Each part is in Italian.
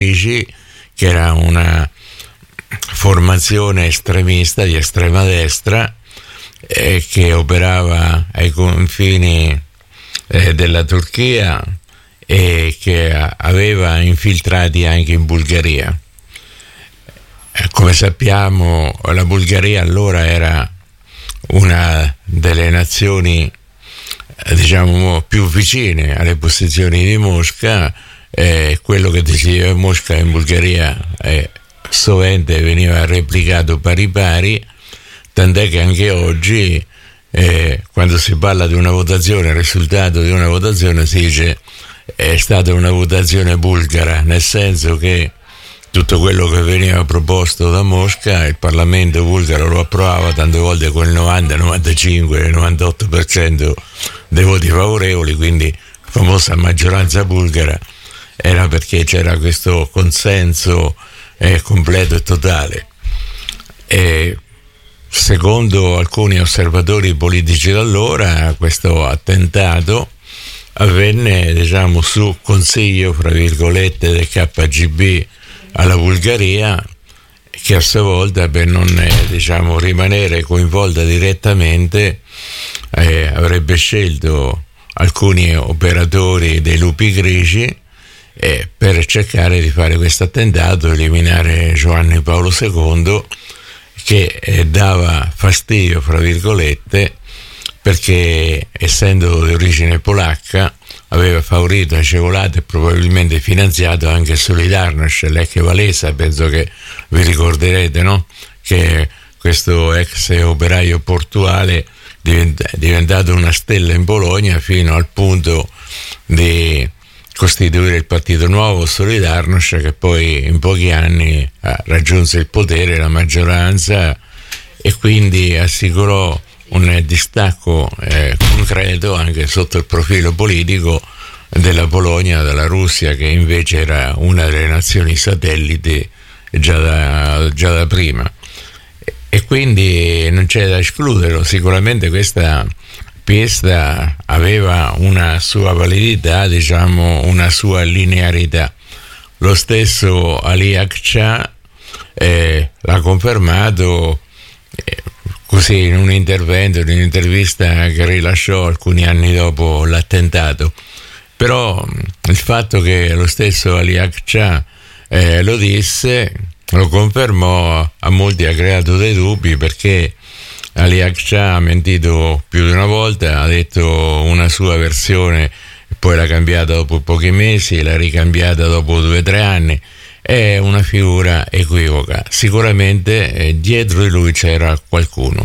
che era una formazione estremista di estrema destra che operava ai confini della Turchia e che aveva infiltrati anche in Bulgaria. Come sappiamo, la Bulgaria allora era una delle nazioni diciamo più vicine alle posizioni di Mosca. Quello che decideva Mosca in Bulgaria sovente veniva replicato pari pari, tant'è che anche oggi quando si parla di una votazione, il risultato di una votazione si dice è stata una votazione bulgara, nel senso che tutto quello che veniva proposto da Mosca il Parlamento bulgaro lo approvava tante volte con il 90, 95, 98% dei voti favorevoli, quindi la famosa maggioranza bulgara era perché c'era questo consenso completo e totale. E secondo alcuni osservatori politici d'allora questo attentato avvenne diciamo su consiglio fra virgolette del KGB alla Bulgaria, che a sua volta per non diciamo rimanere coinvolta direttamente avrebbe scelto alcuni operatori dei lupi greci per cercare di fare questo attentato, eliminare Giovanni Paolo II, che dava fastidio fra virgolette perché essendo di origine polacca aveva favorito, agevolato e probabilmente finanziato anche Solidarność, Lech Walesa. Penso che vi ricorderete, no? Che questo ex operaio portuale è diventato una stella in Polonia fino al punto di costituire il partito nuovo Solidarność, che poi in pochi anni raggiunse il potere, la maggioranza, e quindi assicurò un distacco concreto anche sotto il profilo politico della Polonia dalla Russia, che invece era una delle nazioni satelliti già da prima. E quindi non c'è da escluderlo, sicuramente questa pièce aveva una sua validità, diciamo una sua linearità. Lo stesso Ali Akçaa l'ha confermato così in un intervento, in un'intervista che rilasciò alcuni anni dopo l'attentato. Però il fatto che lo stesso Ali Akçaa lo disse, lo confermò, a molti ha creato dei dubbi, perché Ali Akçaa ha mentito più di una volta, ha detto una sua versione, poi l'ha cambiata dopo pochi mesi, l'ha ricambiata dopo 2 o 3 anni. È una figura equivoca. Sicuramente dietro di lui c'era qualcuno.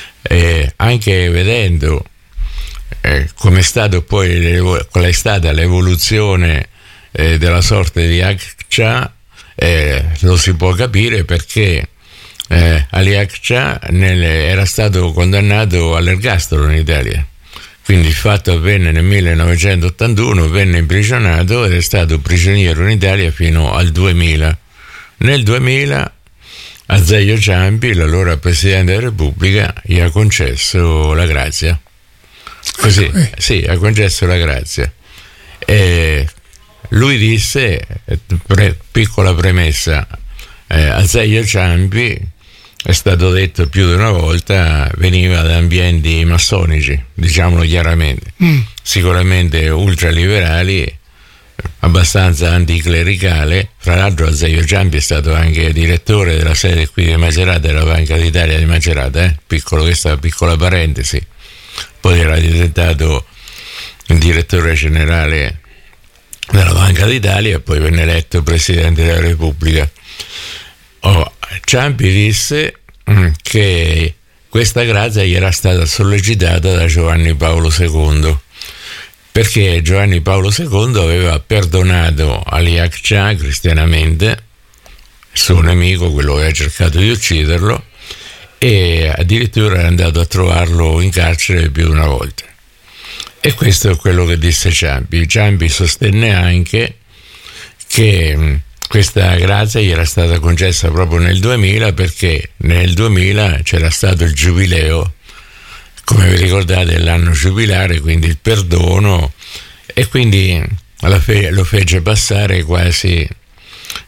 Anche vedendo come è stato poi, qual è stata l'evoluzione della sorte di Akçaa, lo si può capire, perché Ali Akçaa era stato condannato all'ergastolo in Italia. Quindi il fatto avvenne nel 1981, venne imprigionato ed è stato prigioniero in Italia fino al 2000. Nel 2000 Azeglio Ciampi, l'allora Presidente della Repubblica, gli ha concesso la grazia. Così, sì, ha concesso la grazia. Lui disse, piccola premessa, Azeglio Ciampi, è stato detto più di una volta, veniva da ambienti massonici, diciamolo chiaramente, sicuramente ultraliberali, abbastanza anticlericale. Fra l'altro Azeglio Ciampi è stato anche direttore della sede qui di Macerata, della Banca d'Italia di Macerata, questa piccola parentesi. Poi era diventato il direttore generale della Banca d'Italia e poi venne eletto Presidente della Repubblica. Ciampi disse che questa grazia gli era stata sollecitata da Giovanni Paolo II, perché Giovanni Paolo II aveva perdonato Ali Akçaa cristianamente, il suo nemico, quello che aveva cercato di ucciderlo, e addirittura era andato a trovarlo in carcere più di una volta. E questo è quello che disse Ciampi. Ciampi sostenne anche che questa grazia gli era stata concessa proprio nel 2000, perché nel 2000 c'era stato il giubileo, come vi ricordate, l'anno giubilare, quindi il perdono, e quindi lo fece passare quasi